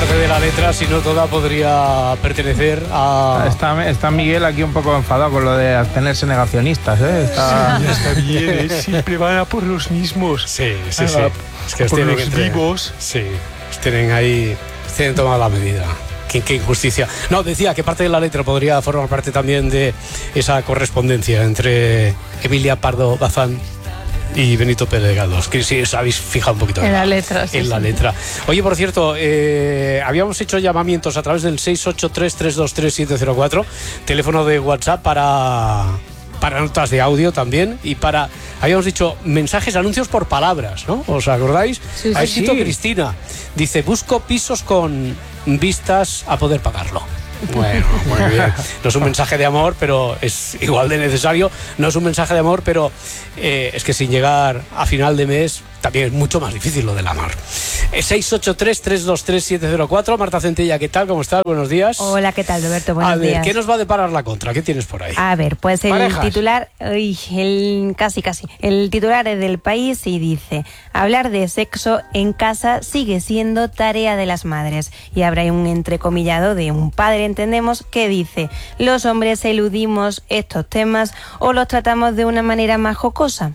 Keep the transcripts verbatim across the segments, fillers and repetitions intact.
parte de la letra, si no toda, podría pertenecer a... Está, está Miguel aquí un poco enfadado con lo de abstenerse negacionistas, ¿eh? Está, sí, está bien, ¿eh? Siempre van a por los mismos. Sí, sí, sí. Es que por los entre... vivos. Sí, tienen ahí, tienen tomado la medida. Qué, qué injusticia. No, decía que parte de la letra podría formar parte también de esa correspondencia entre Emilia Pardo Bazán y Benito Pérez Galdós, que si os habéis fijado un poquito en la letra, sí, en la sí. letra. Oye, por cierto, eh, habíamos hecho llamamientos a través del seis ocho tres, tres dos tres, siete cero cuatro, teléfono de WhatsApp para para notas de audio también, y para, habíamos dicho, mensajes, anuncios por palabras, ¿no? ¿Os acordáis? Sí, sí, ha escrito sí. Cristina, dice, busco pisos con vistas a poder pagarlo. Bueno, muy bien. No es un mensaje de amor, pero es igual de necesario. No es un mensaje de amor, pero eh, es que sin llegar a final de mes también es mucho más difícil lo del amor. Eh, seis ocho tres, tres dos tres, siete cero cuatro. Marta Centella, ¿qué tal? ¿Cómo estás? Buenos días. Hola, ¿qué tal, Roberto? Buenos a ver, días. ¿qué nos va a deparar la contra? ¿Qué tienes por ahí? A ver, pues el Parejas. titular, uy, el, casi casi, el titular es del País y dice, hablar de sexo en casa sigue siendo tarea de las madres. Y habrá un entrecomillado de un padre, entendemos, que dice, los hombres eludimos estos temas o los tratamos de una manera más jocosa.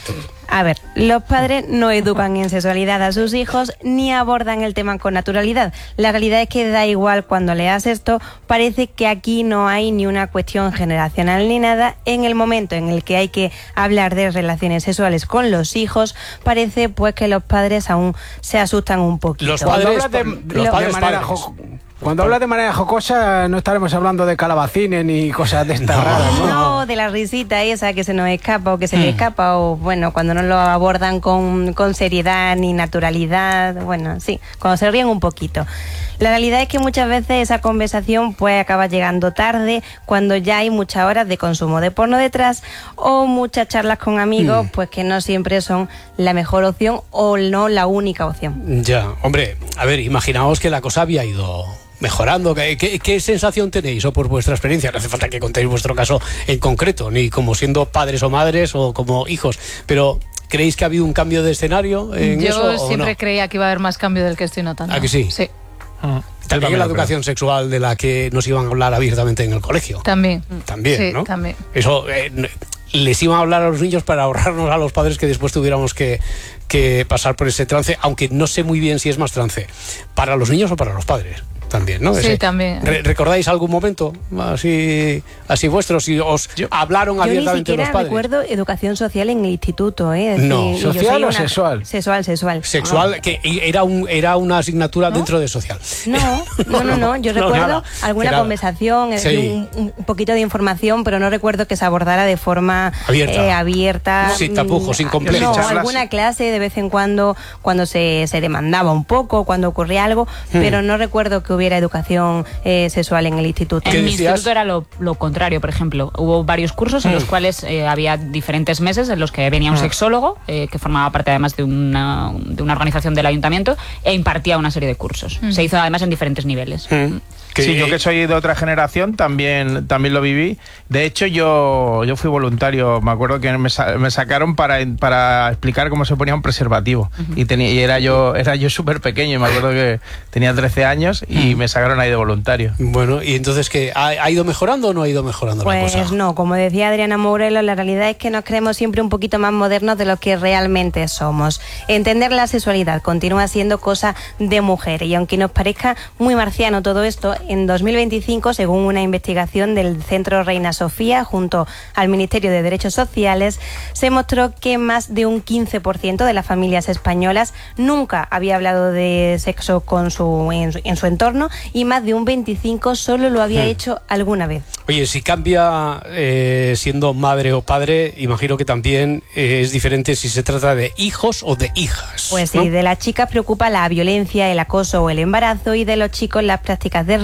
A ver, los padres no educan en sexualidad a sus hijos ni abordan el tema con naturalidad. La realidad es que da igual cuando leas esto, parece que aquí no hay ni una cuestión generacional ni nada. En el momento en el que hay que hablar de relaciones sexuales con los hijos, parece pues que los padres aún se asustan un poquito. Los padres, Cuando hablas de, los de padres, manera padres. jo- Cuando hablas de manera jocosa, no estaremos hablando de calabacines ni cosas de estas No. raras, ¿no? No, de la risita esa que se nos escapa o que se le escapa, o bueno, cuando no lo abordan con, con seriedad ni naturalidad, bueno, sí, cuando se ríen un poquito. La realidad es que muchas veces esa conversación pues acaba llegando tarde, cuando ya hay muchas horas de consumo de porno detrás, o muchas charlas con amigos, Mm. pues que no siempre son la mejor opción o no la única opción. Ya, hombre, a ver, imaginaos que la cosa había ido mejorando. ¿Qué, qué, qué sensación tenéis o por vuestra experiencia? No hace falta que contéis vuestro caso en concreto, ni como siendo padres o madres o como hijos, pero ¿creéis que ha habido un cambio de escenario en Yo eso o siempre no? creía que iba a haber más cambio del que estoy notando. ¿A que sí? Sí, También en la educación sexual de la que nos iban a hablar abiertamente en el colegio. también. También, Sí, ¿no? también. Eso eh, n- les iban a hablar a los niños para ahorrarnos a los padres que después tuviéramos que, que pasar por ese trance, aunque no sé muy bien si es más trance para los niños o para los padres. También, ¿no? Sí, Ese- también. Re- ¿Recordáis algún momento así, así vuestro? Si os hablaron Yo ni abiertamente siquiera los padres. recuerdo educación social en el instituto, ¿eh? Es No. decir, yo ¿Social soy o una- sexual? Sexual, sexual. Sexual, que era un era una asignatura ¿No? dentro de social. No, no, no, no. Yo No, recuerdo nada. alguna Que nada. conversación, es Sí. decir, un, un poquito de información, pero no recuerdo que se abordara de forma Abierta. eh, abierta. Sin tapujos, sin Mm, complejos. No, Charlas. alguna clase de vez en cuando, cuando se, se demandaba un poco, cuando ocurría algo, pero no recuerdo que hubiera educación eh, sexual en el instituto. ¿Qué En mi decías? instituto era lo, lo contrario, por ejemplo. Hubo varios cursos en los cuales eh, había diferentes meses en los que venía un sexólogo, eh, que formaba parte además de una, de una organización del ayuntamiento, e impartía una serie de cursos. Se hizo además en diferentes niveles. Mm. Que- Sí, yo que soy de otra generación también, también lo viví. De hecho, yo, yo fui voluntario. Me acuerdo que me, sa- me sacaron para, para explicar cómo se ponía un preservativo. y, tenía, y era yo era yo súper pequeño. Y me acuerdo que tenía trece años y me sacaron ahí de voluntario. Bueno, y entonces, ¿qué? ¿Ha, ha ido mejorando o no ha ido mejorando la Pues cosa? no, como decía Adriana Mourelo, la realidad es que nos creemos siempre un poquito más modernos de lo que realmente somos. Entender la sexualidad continúa siendo cosa de mujer, y aunque nos parezca muy marciano todo esto, en dos mil veinticinco, según una investigación del Centro Reina Sofía junto al Ministerio de Derechos Sociales, se mostró que más de un quince por ciento de las familias españolas nunca había hablado de sexo con su, en, su, en su entorno, y más de un veinticinco por ciento solo lo había Hmm. hecho alguna vez. Oye, si cambia eh, siendo madre o padre, imagino que también eh, es diferente si se trata de hijos o de hijas. Pues ¿no? sí, de las chicas preocupa la violencia, el acoso o el embarazo, y de los chicos las prácticas de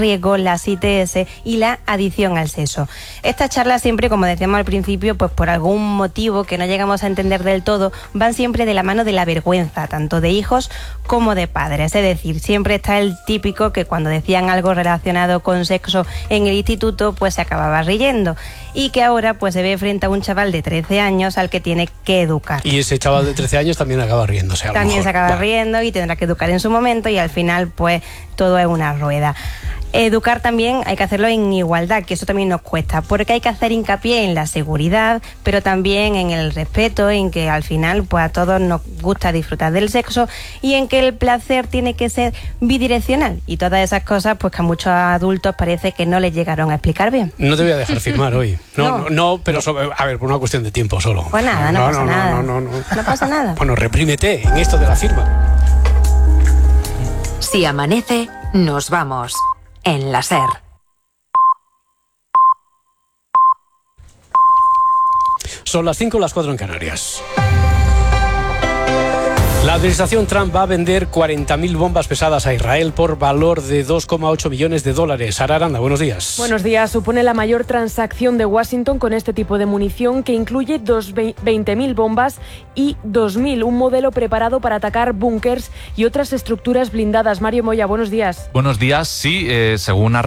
riesgo, las I T S y la adicción al sexo. Estas charlas siempre, como decíamos al principio, pues por algún motivo que no llegamos a entender del todo, van siempre de la mano de la vergüenza, tanto de hijos como de padres. Es decir, siempre está el típico que cuando decían algo relacionado con sexo en el instituto, pues se acababa riendo. Y que ahora pues se ve frente a un chaval de trece años al que tiene que educar. Y ese chaval de trece años también acaba riéndose. A lo también mejor. se acaba Vale. riendo y tendrá que educar en su momento y al final pues todo es una rueda. Educar también hay que hacerlo en igualdad, que eso también nos cuesta, porque hay que hacer hincapié en la seguridad, pero también en el respeto, en que al final pues a todos nos gusta disfrutar del sexo y en que el placer tiene que ser bidireccional y todas esas cosas pues que a muchos adultos parece que no les llegaron a explicar bien. No te voy a dejar firmar hoy. No, no, No. no, pero sobre- a ver, por una cuestión de tiempo solo. Pues nada, no, pasa nada. No, no, no, No pasa nada. Bueno, reprímete en esto de la firma. Si amanece, nos vamos. En la SER. Son las cinco, las cuatro en Canarias. La administración Trump va a vender cuarenta mil bombas pesadas a Israel por valor de dos coma ocho millones de dólares. Sara Aranda, buenos días. Buenos días. Supone la mayor transacción de Washington con este tipo de munición, que incluye veinte mil bombas y dos mil, un modelo preparado para atacar búnkers y otras estructuras blindadas. Mario Moya, buenos días. Buenos días. Sí, eh, según ha